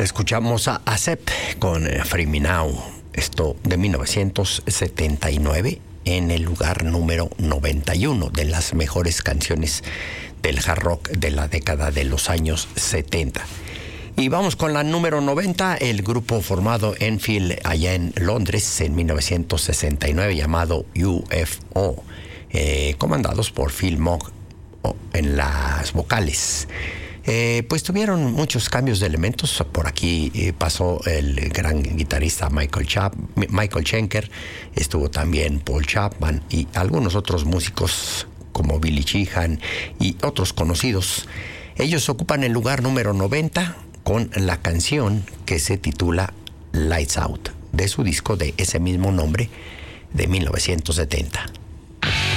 Escuchamos a ASEP con Free Me Now, esto de 1979, en el lugar número 91 de las mejores canciones del hard rock de la década de los años 70. Y vamos con la número 90, el grupo formado en Enfield, allá en Londres, en 1969, llamado UFO, comandados por Phil Mogg en las vocales. Pues tuvieron muchos cambios de elementos. Por aquí pasó el gran guitarrista Michael Schenker, estuvo también Paul Chapman y algunos otros músicos como Billy Sheehan y otros conocidos. Ellos ocupan el lugar número 90 con la canción que se titula Lights Out, de su disco de ese mismo nombre de 1970.